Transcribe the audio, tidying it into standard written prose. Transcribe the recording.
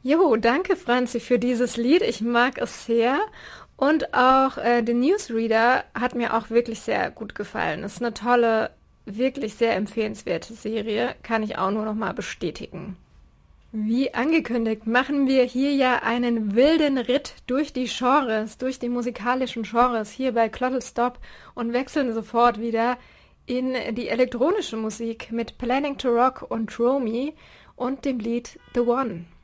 Jo, danke Franzi für dieses Lied. Ich mag es sehr. Und auch The Newsreader hat mir auch wirklich sehr gut gefallen. Ist eine tolle, wirklich sehr empfehlenswerte Serie. Kann ich auch nur noch mal bestätigen. Wie angekündigt, machen wir hier ja einen wilden Ritt durch die Genres, durch die musikalischen Genres hier bei Clottel Stop und wechseln sofort wieder in die elektronische Musik mit Planning to Rock und Romy und dem Lied The One.